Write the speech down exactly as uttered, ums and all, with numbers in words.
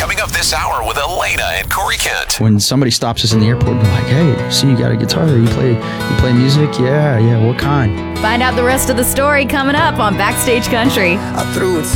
Coming up this hour with Elena and Corey Kent. When somebody stops us in the airport and they're like, hey, see, you got a guitar. You play, you play music? Yeah, yeah. What kind? Find out the rest of the story coming up on Backstage Country. I threw it